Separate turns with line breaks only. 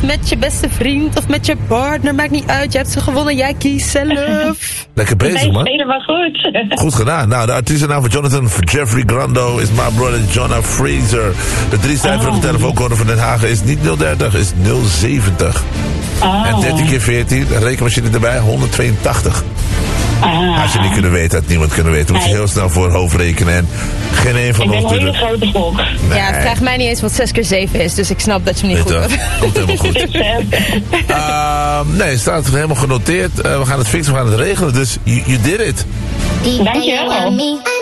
met je beste vriend of met je partner. Maakt niet uit, je hebt ze gewonnen, jij kiest zelf.
Lekker bezig, man.
Helemaal goed.
Goed gedaan. Nou, de artiestennaam van Jonathan Jeffrey Grando is my brother Jonna Fraser. De 3-cijferige telefooncode van Den Haag is niet 030, is 070. En 13 keer 14, rekenmachine erbij, 182. Als je niet kunnen weten, had niemand kunnen weten. Moet je heel snel voor hoofd rekenen. En geen een van ons...
Ik ben een hele grote gok.
Nee.
Ja, vraag mij niet eens wat 6 keer 7 is, dus ik snap dat je hem niet goed hebt.
Komt helemaal goed. Nee, het staat helemaal genoteerd. We gaan het fixen, we gaan het regelen. Dus you did it.
Dankjewel.